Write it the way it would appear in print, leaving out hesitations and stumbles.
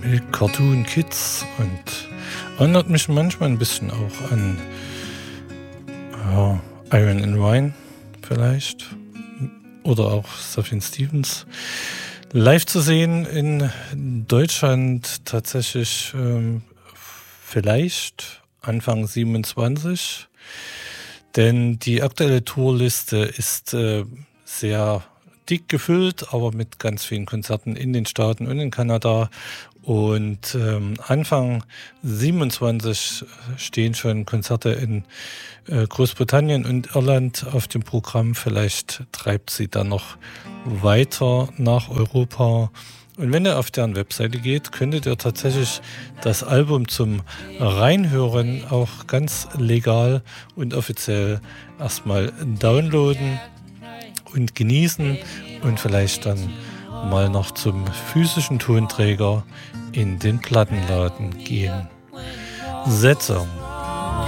Cartoon Kids und erinnert mich manchmal ein bisschen auch an Iron and Wine vielleicht oder auch Sufjan Stevens. Live zu sehen in Deutschland tatsächlich vielleicht Anfang 27, denn die aktuelle Tourliste ist sehr dick gefüllt, aber mit ganz vielen Konzerten in den Staaten und in Kanada. Und Anfang 27 stehen schon Konzerte in Großbritannien und Irland auf dem Programm. Vielleicht treibt sie dann noch weiter nach Europa. Und wenn ihr auf deren Webseite geht, könntet ihr tatsächlich das Album zum Reinhören auch ganz legal und offiziell erstmal downloaden und genießen und vielleicht dann mal noch zum physischen Tonträger in den Plattenladen gehen. That Song